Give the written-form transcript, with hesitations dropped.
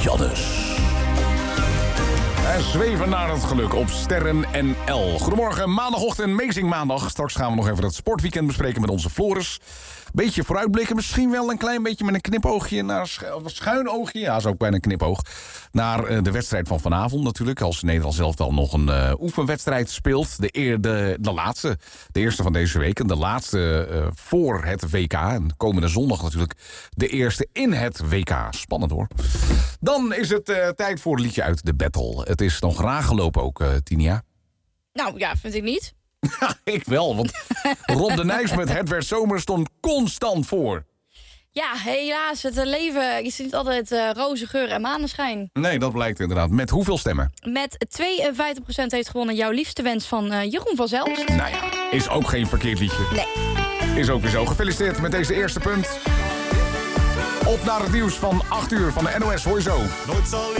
Jannes. En zweven naar het geluk op Sterren NL. Goedemorgen, maandagochtend, Amazing Maandag. Straks gaan we nog even het sportweekend bespreken met onze Floris. Beetje vooruitblikken, misschien wel een klein beetje met een knipoogje naar schuin oogje. Ja, is ook bijna een knipoog. Naar de wedstrijd van vanavond natuurlijk. Als Nederland zelf dan nog een oefenwedstrijd speelt. De laatste. De eerste van deze week. En de laatste voor het WK. En komende zondag natuurlijk de eerste in het WK. Spannend hoor. Dan is het tijd voor het liedje uit de battle. Het is nog raar gelopen ook, Tinia. Nou ja, vind ik niet. Ja, ik wel, want Rob de Nijs met Het werd zomer stond constant voor. Ja, helaas, het leven is niet altijd roze geur en maneschijn. Nee, dat blijkt inderdaad. Met hoeveel stemmen? Met 52% heeft gewonnen Jouw Liefste Wens van Jeroen van Zelst. Nou ja, is ook geen verkeerd liedje. Nee. Is ook weer zo. Gefeliciteerd met deze eerste punt. Op naar het nieuws van 8 uur van de NOS. Hoor je zo.